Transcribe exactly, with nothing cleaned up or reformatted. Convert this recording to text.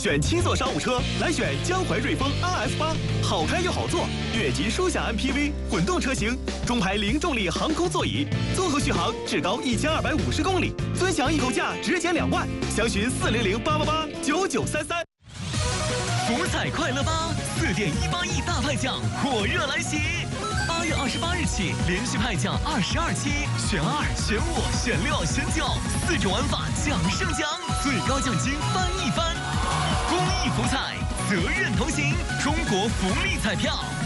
选七座商务车，来选江淮瑞风 R F 八，好开又好坐，越级舒享 M P V 混动车型，中排零重力航空座椅，综合续航至高一千二百五十公里，尊享一口价直减两万，详询四零零八八八九九三三。 福彩快乐吧，四点一八亿大派奖火热来袭！八月二十八日起，连续派奖二十二期，选二、选五、选六、选九，四种玩法奖胜奖，最高奖金翻一番。公益福彩，责任同行，中国福利彩票。